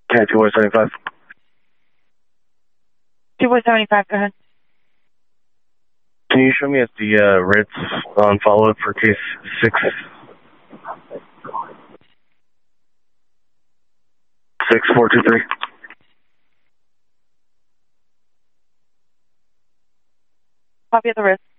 Okay, 2175. 2175, go ahead. Can you show me at the Ritz on follow-up for case 66423? Copy of the Ritz.